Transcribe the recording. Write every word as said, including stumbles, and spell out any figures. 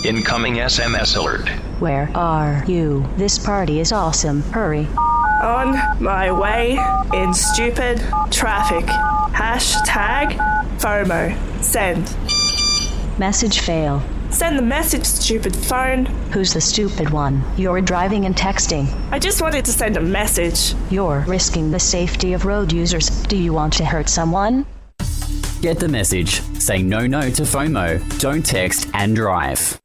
Incoming S M S alert. Where are you? This party is awesome. Hurry. On my way in stupid traffic. Hashtag FOMO. Send. Message fail. Send the message, stupid phone. Who's the stupid one? You're driving and texting. I just wanted to send a message. You're risking the safety of road users. Do you want to hurt someone? Get the message. Say no no to FOMO. Don't text and drive.